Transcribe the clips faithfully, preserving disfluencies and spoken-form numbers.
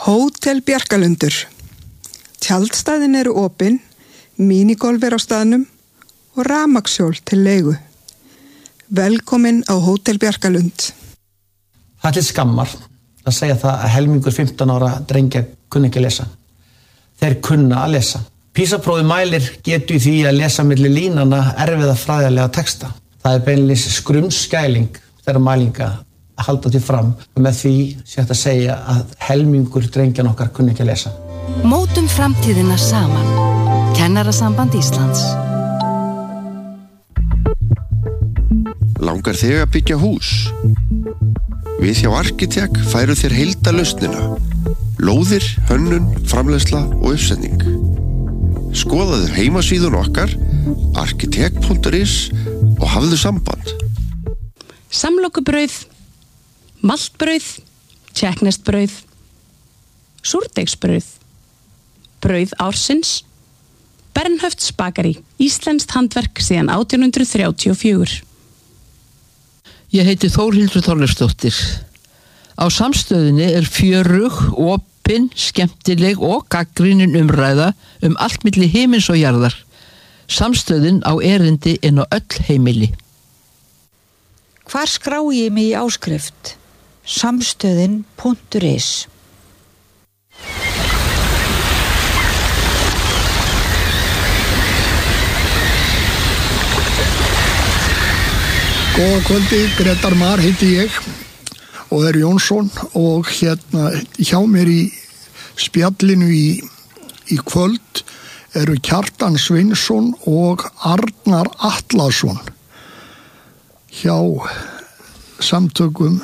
Hótel Bjarkalundur. Tjaldstæðin eru opin, mínigolf er á staðnum og rafmagnshjól til leigu. Velkomin á Hótel Bjarkalund. Það er til skammar að segja það að helmingur fimmtán ára drengja kunni ekki að lesa. Þeir kunna að lesa. PISA-prófið mælir getu í því að lesa milli línana erfiða fræðilega texta. Það er beinlínis skrumskæling þeirra mælinga að halda því fram og með því sé hægt að segja að helmingur drengjan okkar kunni ekki að lesa. Mótum framtíðina saman. Kennarasamband Íslands. Langar þig að byggja hús? Við hjá Arkitek færu þér heildarlausnina. Lóðir, hönnun, framleiðsla og uppsetning. Skoðaðu heimasíðun okkar arkitek punktur is og hafðu samband. Samlokubrauð, maltbrauð, tékkneskt-brauð, súrdeigsbrauð, brauð ársins, Bernhöfts bakari, íslenskt handverk síðan átján hundrað þrjátíu og fjögur. Ég heiti Þórhildur Þorleifsdóttir. Á samstöðinni er fjörug, opin, skemmtileg og gagnrýnin umræða um allt milli himins og jarðar. Samstöðin á erindi inn á öll heimili. Hvar skrái ég mig í áskrift? Samstöðin punktur is. Góða kvöldi, Grétar Mar heiti ég og er Jónsson og hérna hjá mér í spjallinu í, í kvöld eru Kjartan Sveinsson og Arnar Atlason hjá samtökum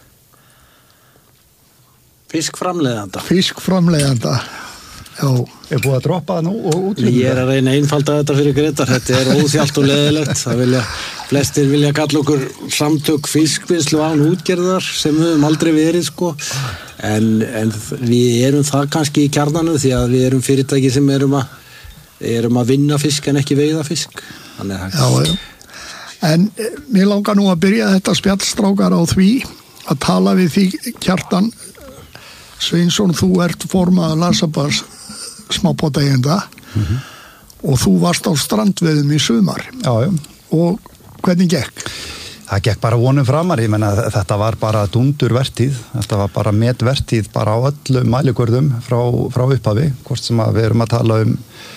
Fiskframleiðanda. Fiskframleiðanda, já. Er búið að droppa það nú og útlýna? Ég er að reyna að einfalda þetta fyrir Grétar. Þetta er óþjált og leðilegt. Það vilja, flestir vilja kalla okkur samtök fiskvinnslu án útgerðar sem við höfum aldrei verið, sko. En, en við erum það kannski í kjarnanum því að við erum fyrirtæki sem erum að, erum að vinna fisk en ekki veiða fisk. Þannig að... Já, já. En mér langar nú að byrja þetta spjallstrákar á því að tala við því, Kjartan Sveinsson, þú ert formaður Lasabars smábátaeigenda mm-hmm. og þú varst á strandveiðum í sumar. Já, já. Og hvernig gekk? Það gekk bara vonum framar, ég menna þetta var bara dundur vertíð, þetta var bara metvertíð bara á öllum mælikvörðum frá, frá upphafi, hvort sem að við erum að tala um